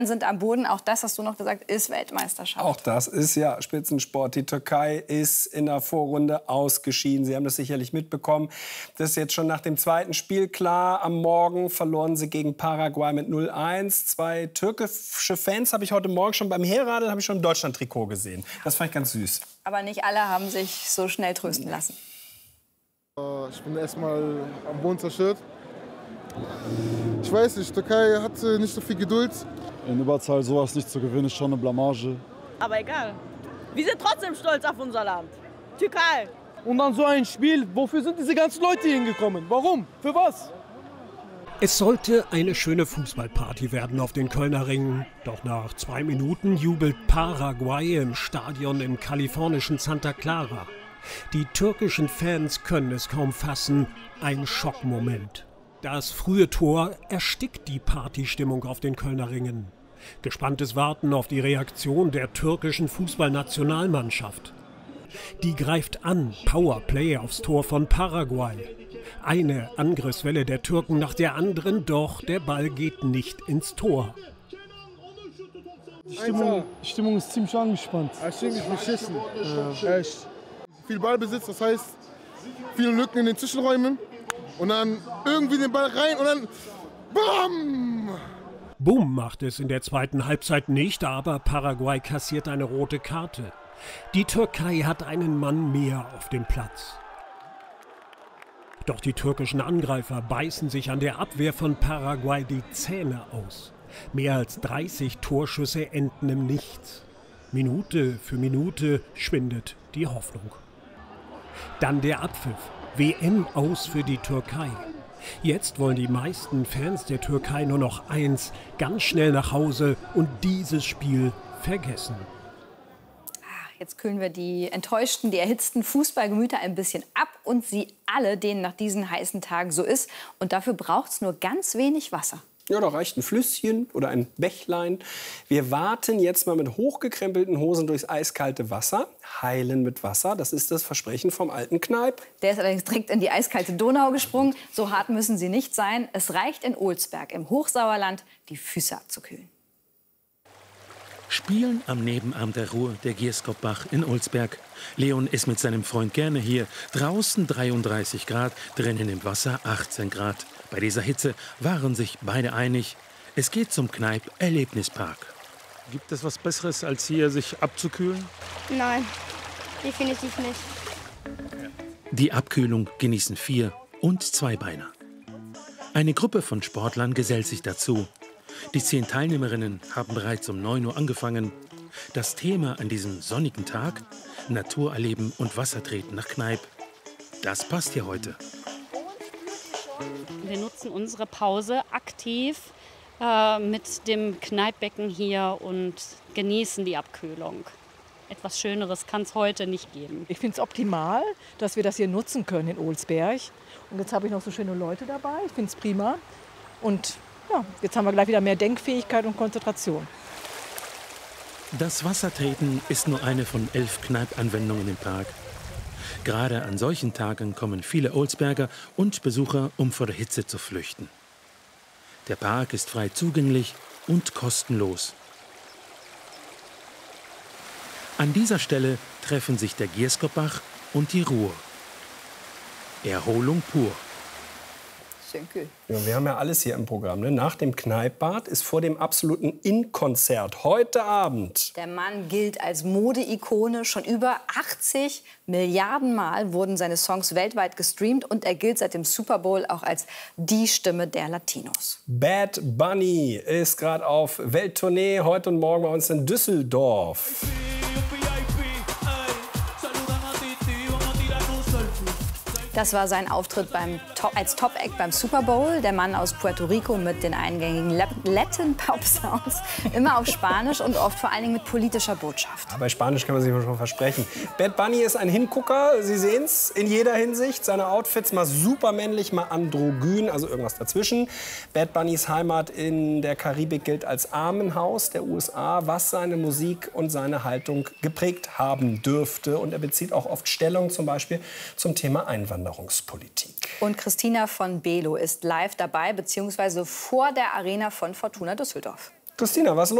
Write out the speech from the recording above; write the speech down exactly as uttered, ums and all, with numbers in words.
sind am Boden. Auch das, hast du noch gesagt, ist Weltmeisterschaft. Auch das ist ja Spitzensport. Die Türkei ist in der Vorrunde ausgeschieden. Sie haben das sicherlich mitbekommen. Das ist jetzt schon nach dem zweiten Spiel klar. Am Morgen verloren sie gegen Paraguay mit null eins. Zwei türkische Fans habe ich heute Morgen schon beim Herradeln, habe ich schon im Deutschland-Trikot gesehen. Das fand ich ganz süß. Aber nicht alle haben sich so schnell trösten lassen. Ich bin erstmal am Boden zerstört. Ich weiß nicht, die Türkei hatte nicht so viel Geduld. In Überzahl sowas nicht zu gewinnen, ist schon eine Blamage. Aber egal. Wir sind trotzdem stolz auf unser Land. Türkei. Und dann so ein Spiel, wofür sind diese ganzen Leute hingekommen? Warum? Für was? Es sollte eine schöne Fußballparty werden auf den Kölner Ringen. Doch nach zwei Minuten jubelt Paraguay im Stadion im kalifornischen Santa Clara. Die türkischen Fans können es kaum fassen. Ein Schockmoment. Das frühe Tor erstickt die Partystimmung auf den Kölner Ringen. Gespanntes Warten auf die Reaktion der türkischen Fußballnationalmannschaft. Die greift an, Powerplay aufs Tor von Paraguay. Eine Angriffswelle der Türken nach der anderen, doch der Ball geht nicht ins Tor. Die Stimmung, die Stimmung ist ziemlich angespannt. Ziemlich beschissen. Ja. Echt. Viel Ballbesitz, das heißt viele Lücken in den Zwischenräumen. Und dann irgendwie den Ball rein und dann BAM! Boom macht es in der zweiten Halbzeit nicht, aber Paraguay kassiert eine rote Karte. Die Türkei hat einen Mann mehr auf dem Platz. Doch die türkischen Angreifer beißen sich an der Abwehr von Paraguay die Zähne aus. Mehr als dreißig Torschüsse enden im Nichts. Minute für Minute schwindet die Hoffnung. Dann der Abpfiff. W M aus für die Türkei. Jetzt wollen die meisten Fans der Türkei nur noch eins, ganz schnell nach Hause und dieses Spiel vergessen. Jetzt kühlen wir die enttäuschten, die erhitzten Fußballgemüter ein bisschen ab und sie alle, denen nach diesen heißen Tagen so ist. Und dafür braucht es nur ganz wenig Wasser. Ja, da reicht ein Flüsschen oder ein Bächlein. Wir warten jetzt mal mit hochgekrempelten Hosen durchs eiskalte Wasser. Heilen mit Wasser, das ist das Versprechen vom alten Kneipp. Der ist allerdings direkt in die eiskalte Donau gesprungen. So hart müssen sie nicht sein. Es reicht in Olsberg im Hochsauerland, die Füße abzukühlen. Spielen am Nebenarm der Ruhr, der Gierskopbach in Olsberg. Leon ist mit seinem Freund gerne hier. Draußen dreiunddreißig Grad, drinnen im Wasser achtzehn Grad. Bei dieser Hitze waren sich beide einig, es geht zum Kneipp Erlebnispark. Gibt es was Besseres, als hier sich abzukühlen? Nein, definitiv nicht. Die Abkühlung genießen vier und Zweibeiner. Eine Gruppe von Sportlern gesellt sich dazu. Die zehn Teilnehmerinnen haben bereits um neun Uhr angefangen. Das Thema an diesem sonnigen Tag: Natur erleben und Wasser treten nach Kneipp. Das passt hier heute. Wir nutzen unsere Pause aktiv äh, mit dem Kneippbecken hier und genießen die Abkühlung. Etwas Schöneres kann es heute nicht geben. Ich finde es optimal, dass wir das hier nutzen können in Olsberg. Und jetzt habe ich noch so schöne Leute dabei. Ich finde es prima. Und ja, jetzt haben wir gleich wieder mehr Denkfähigkeit und Konzentration. Das Wassertreten ist nur eine von elf Kneipp-Anwendungen im Park. Gerade an solchen Tagen kommen viele Olsberger und Besucher, um vor der Hitze zu flüchten. Der Park ist frei zugänglich und kostenlos. An dieser Stelle treffen sich der Gierskopbach und die Ruhr. Erholung pur. Ja, wir haben ja alles hier im Programm. Ne? Nach dem Kneippbad ist vor dem absoluten In-Konzert heute Abend. Der Mann gilt als Mode-Ikone. Schon über achtzig Milliarden Mal wurden seine Songs weltweit gestreamt. Und er gilt seit dem Super Bowl auch als die Stimme der Latinos. Bad Bunny ist gerade auf Welttournee. Heute und morgen bei uns in Düsseldorf. Das war sein Auftritt beim Top, als Top-Act beim Super Bowl. Der Mann aus Puerto Rico mit den eingängigen Latin-Pop-Sounds. Immer auf Spanisch und oft vor allen Dingen mit politischer Botschaft. Aber bei Spanisch kann man sich schon versprechen. Bad Bunny ist ein Hingucker, Sie sehen es, in jeder Hinsicht. Seine Outfits mal super männlich, mal androgyn, also irgendwas dazwischen. Bad Bunnys Heimat in der Karibik gilt als Armenhaus der U S A, was seine Musik und seine Haltung geprägt haben dürfte. Und er bezieht auch oft Stellung, zum Beispiel zum Thema Einwanderung. Und Christina von Below ist live dabei, beziehungsweise vor der Arena von Fortuna Düsseldorf. Christina, was ist los?